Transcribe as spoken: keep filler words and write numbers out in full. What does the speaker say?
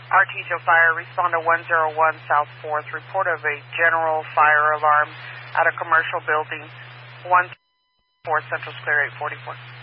Artesia Fire, respond to one oh one South fourth. Report of a general fire alarm at a commercial building. one four Central Clear eight forty-four.